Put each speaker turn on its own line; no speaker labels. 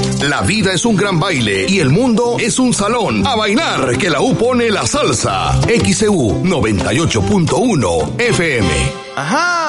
La vida es un gran baile y el mundo es un salón. A bailar, que la U pone la salsa. XEU 98.1 FM.
Ajá.